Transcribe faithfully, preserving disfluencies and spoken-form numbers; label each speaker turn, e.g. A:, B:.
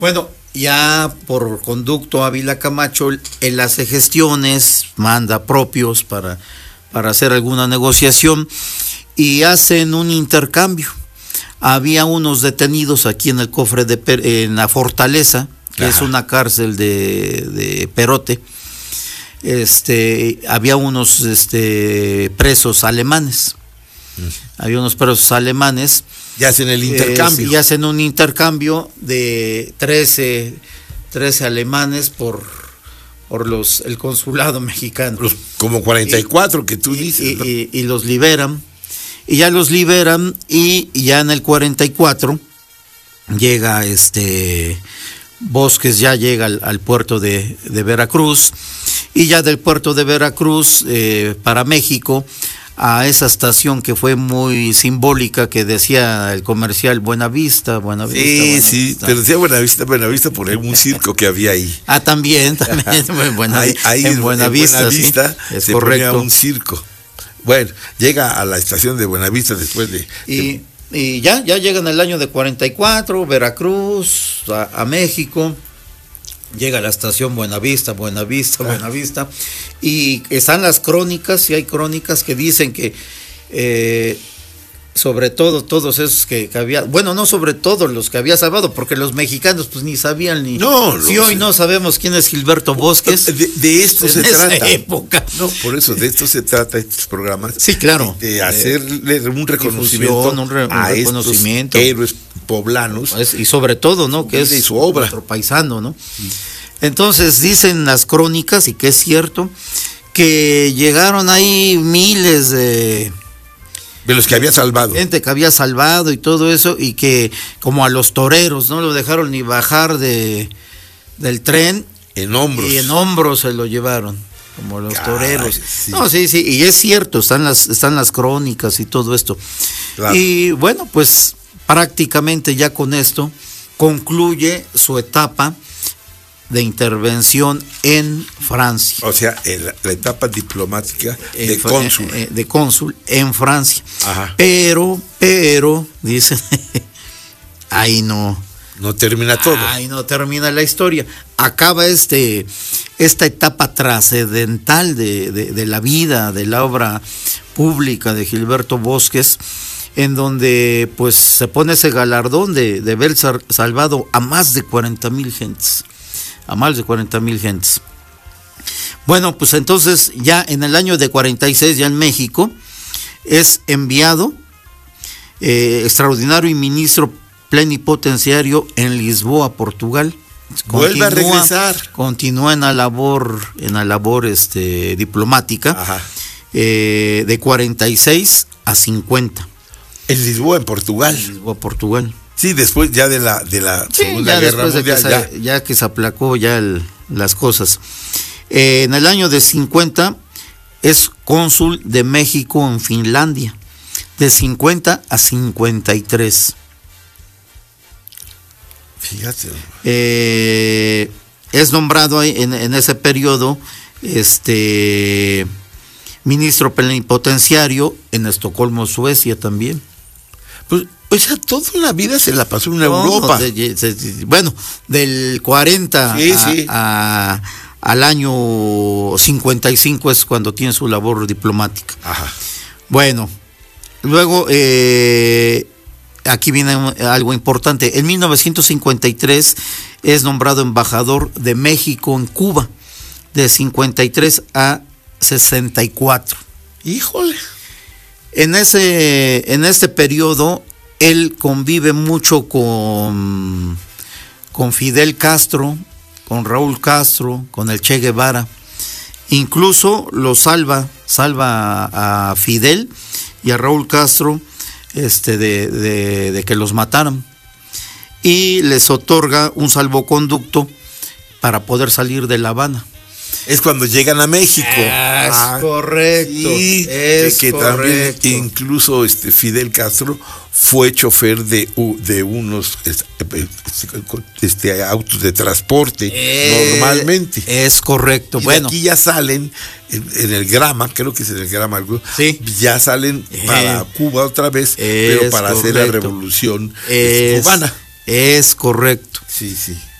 A: Bueno, ya por conducto Ávila Camacho, él hace gestiones, manda propios para, para hacer alguna negociación y hacen un intercambio. Había unos detenidos aquí en el cofre de en la Fortaleza, que Ajá. es una cárcel de, de Perote. Este, había unos este, presos alemanes. Mm. Había unos presos alemanes.
B: Y hacen el intercambio.
A: Eh, y hacen un intercambio de trece, trece alemanes por, por los el consulado mexicano.
B: Los, como cuarenta y cuatro y, que tú dices.
A: Y, ¿no? y, y los liberan. Y ya los liberan y ya en el cuarenta y cuatro llega este Bosques, ya llega al, al puerto de, de Veracruz, y ya del puerto de Veracruz eh, para México, a esa estación que fue muy simbólica, que decía el comercial Buenavista, Buenavista.
B: Sí,
A: Buenavista.
B: sí, pero decía Buenavista, Buenavista por un circo que había ahí.
A: Ah, también, también, Buena,
B: ahí, ahí
A: en Buenavista,
B: en Buenavista
A: sí, es
B: se
A: correcto.
B: ponía un circo. Bueno, llega a la estación de Buenavista después de...
A: Y,
B: de,
A: y ya, ya llega en el año de cuarenta y cuatro, Veracruz, a, a México. Llega a la estación Buenavista, Buenavista, Buenavista, y están las crónicas, y hay crónicas que dicen que, eh, sobre todo, todos esos que, que había, bueno, no sobre todo los que había salvado, porque los mexicanos pues ni sabían ni...
B: No,
A: si hoy sé. no sabemos quién es Gilberto Bosques.
B: De, de esto se
A: esa
B: trata.
A: época.
B: No, por eso, de esto se trata estos programas.
A: Sí, claro.
B: De, de hacerle un reconocimiento,
A: difusión, un re, un
B: a
A: reconocimiento.
B: estos héroes poblanos.
A: Y sobre todo, ¿no? Que es
B: su obra.
A: Nuestro paisano, ¿no? Sí. Entonces dicen las crónicas, y que es cierto, que llegaron ahí miles de...
B: De los que había salvado.
A: Gente que había salvado y todo eso, y que como a los toreros, no lo dejaron ni bajar de del tren.
B: En hombros.
A: Y en hombros se lo llevaron, como los Caray, toreros.
B: Sí.
A: No, sí, sí, y es cierto, están las, están las crónicas y todo esto. Claro. Y bueno, pues prácticamente ya con esto concluye su etapa de intervención en Francia.
B: O sea, el, la etapa diplomática de en, cónsul.
A: Eh, de cónsul en Francia.
B: Ajá.
A: Pero, pero, dicen, ahí no.
B: No termina todo.
A: Ahí no termina la historia. Acaba este, esta etapa trascendental de, de, de la vida, de la obra pública de Gilberto Bosques, en donde pues se pone ese galardón de, de haber salvado a más de cuarenta mil gentes. A más de cuarenta mil gentes. Bueno, pues entonces ya en el año de cuarenta y seis, ya en México, es enviado eh, extraordinario y ministro plenipotenciario en Lisboa, Portugal.
B: Vuelve a regresar.
A: Continúa en la labor, en la labor este, diplomática.
B: Ajá.
A: Eh, de cuarenta y seis a cincuenta.
B: En Lisboa, en Portugal.
A: En Lisboa, Portugal.
B: Sí, después ya de la de la
A: sí,
B: Segunda
A: ya
B: Guerra
A: después
B: Mundial,
A: de que
B: ya.
A: se, ya que se aplacó ya el, las cosas. Eh, en el año de cincuenta es cónsul de México en Finlandia, de cincuenta a cincuenta y tres.
B: Fíjate.
A: Eh, es nombrado en, en ese periodo este ministro plenipotenciario en Estocolmo, Suecia también.
B: Pues, o sea, toda la vida se la pasó en no, Europa.
A: De, de, de, bueno, del cuarenta
B: sí,
A: a,
B: sí.
A: A, al año cincuenta y cinco es cuando tiene su labor diplomática.
B: Ajá.
A: Bueno, luego eh, aquí viene algo importante. En mil novecientos cincuenta y tres es nombrado embajador de México en Cuba, de cincuenta y tres a sesenta y cuatro.
B: Híjole.
A: En ese, en este periodo, él convive mucho con, con Fidel Castro, con Raúl Castro, con el Che Guevara. Incluso lo salva, salva a Fidel y a Raúl Castro este, de, de, de que los mataran. Y les otorga un salvoconducto para poder salir de La Habana.
B: Es cuando llegan a México.
A: Es ah, correcto.
B: Sí,
A: es
B: que
A: correcto.
B: También incluso este Fidel Castro fue chofer de, de unos este, autos de transporte eh, normalmente.
A: Es correcto.
B: Y
A: bueno,
B: aquí ya salen en, en el Grama, creo que es en el Grama, sí. Ya salen eh, para Cuba otra vez, pero para correcto. hacer la revolución
A: es,
B: cubana.
A: Es correcto.
B: Sí, sí.